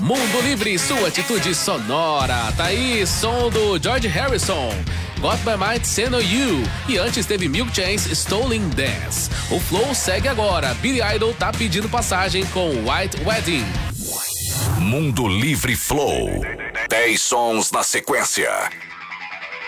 Mundo Livre, sua atitude sonora. Tá aí, som do George Harrison, Got My Mind Set On You. E antes teve Milk Chance, Stolen Dance. O Flow segue agora. Billy Idol tá pedindo passagem com White Wedding. Mundo Livre Flow. 10 sons na sequência.